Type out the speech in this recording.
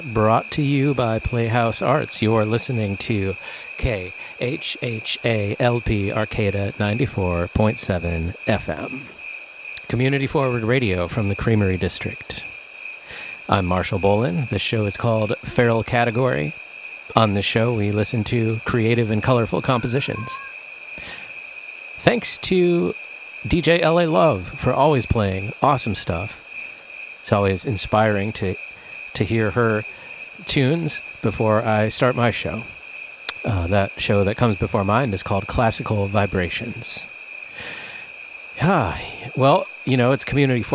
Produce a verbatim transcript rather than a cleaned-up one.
Brought to you by Playhouse Arts. You're listening to K H H A L P Arcata ninety-four point seven F M. Community Forward Radio from the Creamery District. I'm Marshall Bolin. This show is called Feral Category. On this show, we listen to creative and colorful compositions. Thanks to D J L A Love for always playing awesome stuff. It's always inspiring to to hear her tunes before I start my show. Uh, that show that comes before mine is called Classical Vibrations. Ah, well, you know, it's community